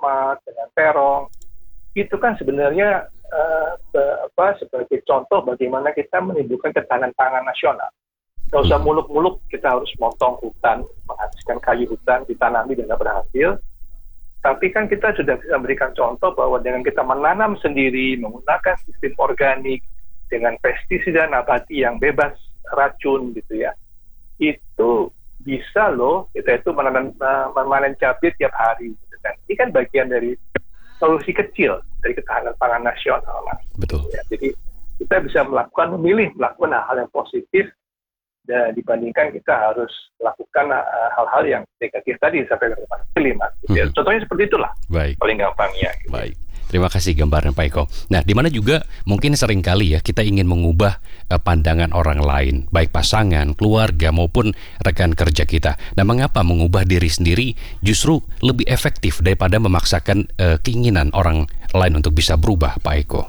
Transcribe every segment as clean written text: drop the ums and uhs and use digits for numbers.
tomat, dengan terong, itu kan sebenarnya sebagai contoh bagaimana kita menimbulkan ketahanan pangan nasional. Nggak usah muluk-muluk kita harus motong hutan, menghabiskan kayu hutan, ditanami dan nggak berhasil. Tapi kan kita sudah bisa memberikan contoh bahwa dengan kita menanam sendiri, menggunakan sistem organik, dengan pestisida nabati yang bebas racun gitu ya, itu bisa loh kita itu memanen cabai tiap hari. Gitu kan. Ini kan bagian dari solusi kecil dari ketahanan pangan nasional, Mas. Betul. Ya, jadi kita bisa memilih melakukan hal-hal yang positif dan dibandingkan kita harus melakukan hal-hal yang negatif tadi sampai ke Mas Billy, Mas. Ya, contohnya seperti itulah. Baik. Paling gampangnya. Gitu. Baik. Terima kasih gambaran Pak Eko. Nah, di mana juga mungkin seringkali ya kita ingin mengubah pandangan orang lain, baik pasangan, keluarga maupun rekan kerja kita. Nah, mengapa mengubah diri sendiri justru lebih efektif daripada memaksakan keinginan orang lain untuk bisa berubah, Pak Eko?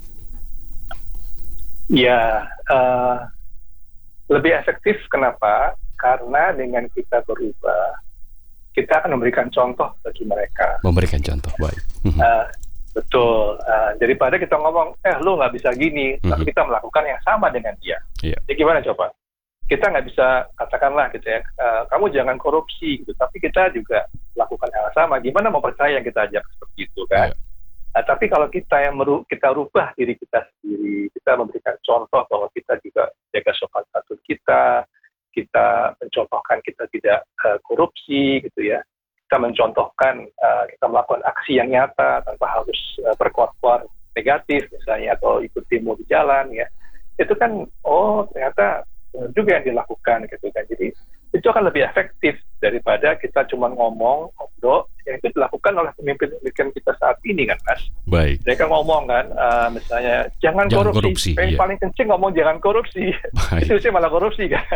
Ya, lebih efektif kenapa? Karena dengan kita berubah, kita akan memberikan contoh bagi mereka. Memberikan contoh, baik. Betul. Daripada kita ngomong, lu nggak bisa gini, tapi kita melakukan yang sama dengan dia. Yeah. Jadi gimana coba? Kita nggak bisa katakanlah gitu ya, kamu jangan korupsi gitu, tapi kita juga lakukan hal sama. Gimana mau percaya yang kita ajak seperti itu kan? Yeah. Tapi kalau kita kita rubah diri kita sendiri, kita memberikan contoh bahwa kita juga jaga sopan santun kita mencontohkan kita tidak korupsi gitu ya. Kita mencontohkan kita melakukan aksi yang nyata tanpa harus berkuar-kuar negatif misalnya atau ikut demo di jalan ya, itu kan ternyata juga yang dilakukan gitu kan. Jadi itu akan lebih efektif daripada kita cuma ngobrol yang itu dilakukan oleh pemimpin kita saat ini kan, Mas. Baik. Mereka ngomong kan misalnya jangan korupsi. Yang paling kencing ngomong jangan korupsi. Itu sih malah korupsi kan.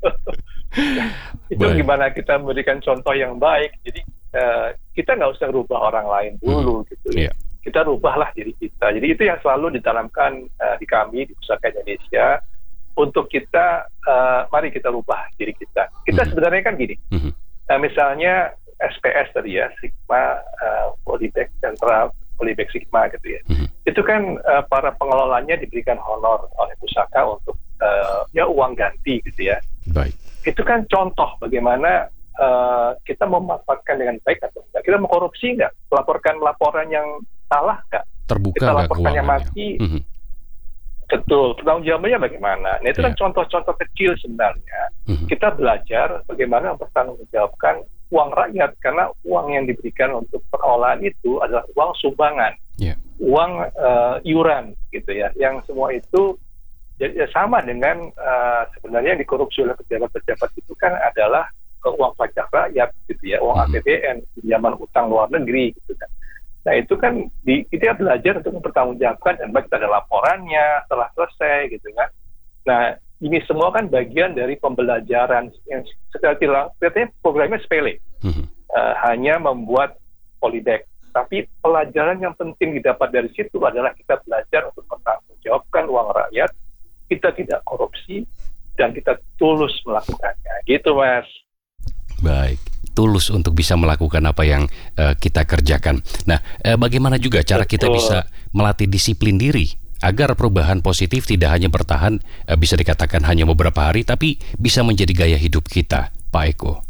Itu gimana kita memberikan contoh yang baik. Jadi kita nggak usah rubah orang lain dulu gitu. Yeah. Kita rubahlah diri kita. Jadi itu yang selalu ditanamkan di kami di Pusaka Indonesia untuk kita mari kita rubah diri kita. Kita sebenarnya kan gini. Misalnya SPS tadi ya, Sigma Polybag Sentra Polybag Sigma gitu ya. Itu kan para pengelolanya diberikan honor oleh Pusaka untuk uang ganti gitu ya. Baik. Itu kan contoh bagaimana kita memanfaatkan dengan baik atau enggak. Kita mau korupsi enggak? Melaporkan laporan yang salah enggak? Terbuka kita enggak laporkan yang mati? Betul, pertanggung jawabannya bagaimana? Nah itu kan contoh-contoh kecil sebenarnya. Kita belajar bagaimana mempertanggungjawabkan uang rakyat, karena uang yang diberikan untuk pengelolaan itu adalah uang sumbangan, uang iuran gitu ya, yang semua itu sama dengan sebenarnya yang dikorupsi oleh pejabat-pejabat itu kan adalah uang pajak rakyat gitu ya, uang APBN, pinjaman utang luar negeri gitu kan. Nah itu kan kita belajar untuk mempertanggungjawabkan dan baik ada laporannya setelah selesai gitu kan. Nah ini semua kan bagian dari pembelajaran yang kelihatannya programnya sepele, hanya membuat polybag. Tapi pelajaran yang penting didapat dari situ adalah kita belajar untuk mempertanggungjawabkan uang rakyat, kita tidak korupsi, dan kita tulus melakukannya. Gitu, Mas. Baik, tulus untuk bisa melakukan apa yang kita kerjakan. Nah, bagaimana juga cara kita bisa melatih disiplin diri agar perubahan positif tidak hanya bertahan, bisa dikatakan hanya beberapa hari, tapi bisa menjadi gaya hidup kita, Pak Eko?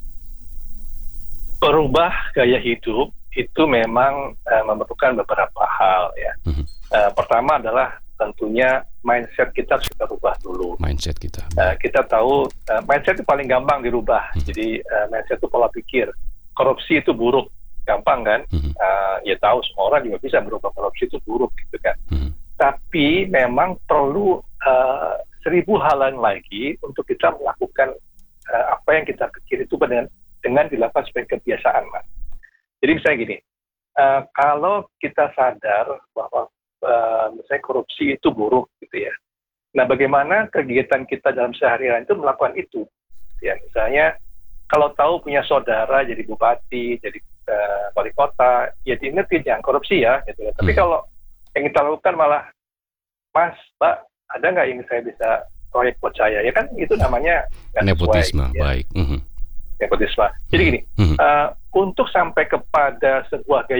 Berubah gaya hidup itu memang memerlukan beberapa hal ya. Pertama adalah tentunya mindset kita harus kita rubah dulu. Mindset kita. Kita tahu mindset itu paling gampang dirubah. Jadi mindset itu pola pikir. Korupsi itu buruk, gampang kan? Ya tahu semua orang juga bisa berubah korupsi itu buruk gitu kan. Tapi memang perlu 1000 hal lain lagi untuk kita melakukan apa yang kita pikir itu dengan dilakukan sebagai kebiasaan, Mas. Jadi misalnya gini, kalau kita sadar bahwa misalnya korupsi itu buruk gitu ya. Nah, bagaimana kegiatan kita dalam sehari-hari itu melakukan itu? Ya, misalnya kalau tahu punya saudara jadi bupati, jadi wali kota, ya diingetin jangan korupsi ya, gitu ya. Tapi kalau yang kita lakukan malah, Mas, Mbak, ada nggak ini saya bisa proyek buat saya? Ya kan itu namanya nepotisme, ya. Baik. Nepotisme. Jadi gini, untuk sampai kepada sebuah gaya